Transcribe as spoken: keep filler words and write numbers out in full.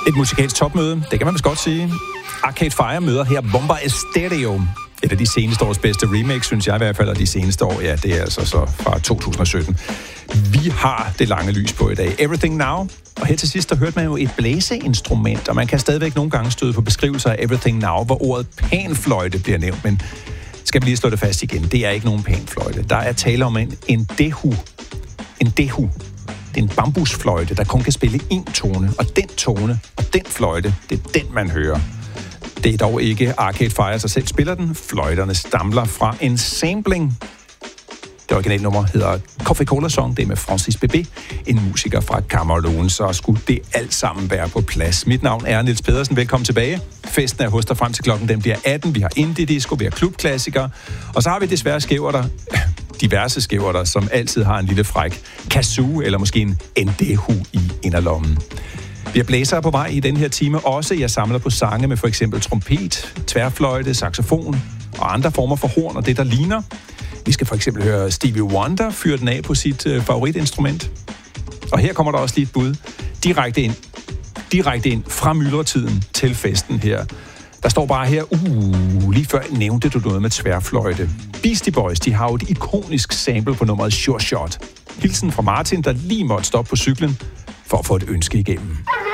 Et musikalsk topmøde, det kan man vist godt sige. Arcade Fire møder her Bomba Estéreo. Et af de seneste års bedste remix, synes jeg i hvert fald, og de seneste år, ja, det er altså så fra to tusind og sytten. Vi har det lange lys på i dag. Everything Now. Og her til sidst, der hørte man jo et blæseinstrument, og man kan stadigvæk nogle gange støde på beskrivelser af Everything Now, hvor ordet panfløjte bliver nævnt, men skal vi lige slå det fast igen. Det er ikke nogen panfløjte. Der er tale om en, en dehu. En dehu. Det er en bambusfløjte, der kun kan spille én tone, og den tone og den fløjte, det er den, man hører. Det er dog ikke Arcade Fire sig selv spiller den. Fløjterne stamler fra en sampling. Det originale nummer hedder Coffee Cola Song. Det er med Francis Bébé, en musiker fra Cameroun. Så skulle det alt sammen være på plads. Mit navn er Niels Pedersen. Velkommen tilbage. Festen er hos dig frem til klokken. Den bliver atten. Vi har indie-disco, vi har klubklassikere. Og så har vi desværre skæverter, diverse skæverter, som altid har en lille fræk kazoo eller måske en endehu i inderlommen. Vi har blæsere på vej i den her time også. Jeg samler på sange med for eksempel trompet, tværfløjte, saxofon og andre former for horn og det, der ligner. Vi skal for eksempel høre Stevie Wonder fyre den af på sit øh, favoritinstrument. Og her kommer der også lige et bud. Direkte ind, direkte ind fra myldretiden til festen her. Der står bare her, uh, lige før nævnte du noget med tværfløjte. Beastie Boys, de har jo et ikonisk sample på nummeret Sure Shot. Hilsen fra Martin, der lige måtte stoppe på cyklen for at få et ønske igennem.